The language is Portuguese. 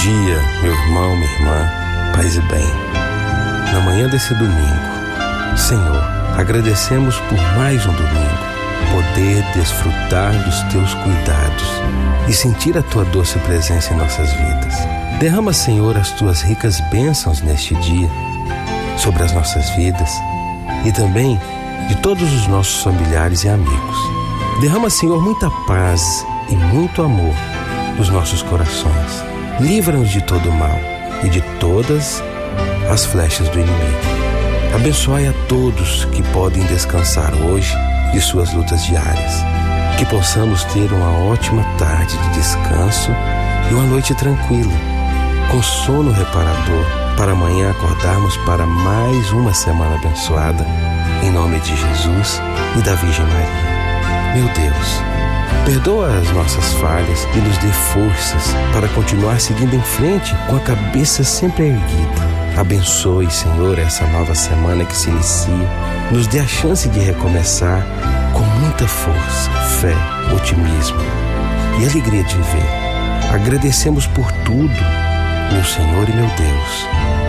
dia, meu irmão, minha irmã, paz e bem. Na manhã desse domingo, Senhor, agradecemos por mais um domingo, poder desfrutar dos Teus cuidados e sentir a Tua doce presença em nossas vidas. Derrama, Senhor, as Tuas ricas bênçãos neste dia, sobre as nossas vidas e também de todos os nossos familiares e amigos. Derrama, Senhor, muita paz e muito amor nos nossos corações. Livra-nos de todo o mal e de todas as flechas do inimigo. Abençoai a todos que podem descansar hoje de suas lutas diárias. Que possamos ter uma ótima tarde de descanso e uma noite tranquila, com sono reparador, para amanhã acordarmos para mais uma semana abençoada, em nome de Jesus e da Virgem Maria. Meu Deus, perdoa as nossas falhas e nos dê forças para continuar seguindo em frente com a cabeça sempre erguida. Abençoe, Senhor, essa nova semana que se inicia. Nos dê a chance de recomeçar com muita força, fé, otimismo e alegria de viver. Agradecemos por tudo, meu Senhor e meu Deus.